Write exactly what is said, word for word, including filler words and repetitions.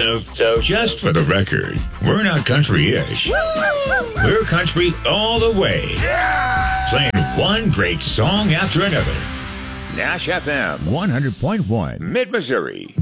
So, so just for the record, we're not country-ish. We're country all the way. Playing one great song after another. Nash F M one hundred point one, Mid-Missouri.